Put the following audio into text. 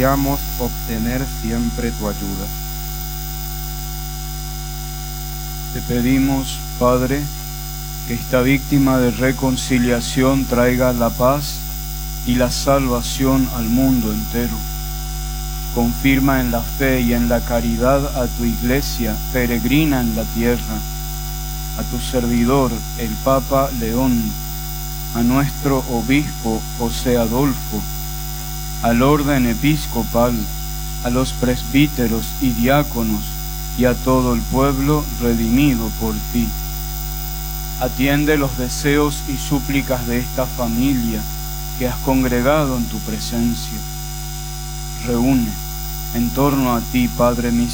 Deseamos obtener siempre tu ayuda. Te pedimos, Padre, que esta víctima de reconciliación traiga la paz y la salvación al mundo entero. Confirma en la fe y en la caridad a tu Iglesia peregrina en la tierra, a tu servidor, el Papa León, a nuestro obispo José Adolfo, al orden episcopal, a los presbíteros y diáconos, y a todo el pueblo redimido por ti. Atiende los deseos y súplicas de esta familia que has congregado en tu presencia. Reúne en torno a ti, Padre misericordioso,